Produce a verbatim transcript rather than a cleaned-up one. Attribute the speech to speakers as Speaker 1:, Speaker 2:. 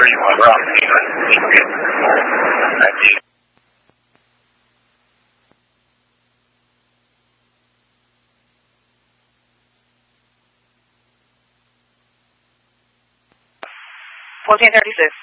Speaker 1: you want around me. Thank you.
Speaker 2: fourteen thirty-six.